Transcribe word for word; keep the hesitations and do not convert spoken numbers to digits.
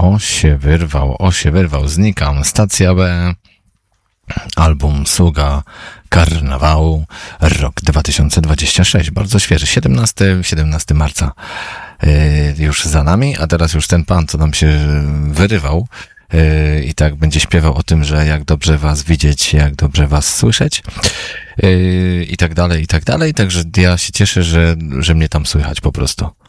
O się wyrwał, o się wyrwał, znikam. Stacja B, album Sługa Karnawału, rok dwa tysiące dwudziesty szósty, bardzo świeży, siedemnastego marca yy, już za nami, a teraz już ten pan, co nam się wyrywał yy, i tak będzie śpiewał o tym, że jak dobrze was widzieć, jak dobrze was słyszeć yy, i tak dalej, i tak dalej, także ja się cieszę, że, że mnie tam słychać po prostu.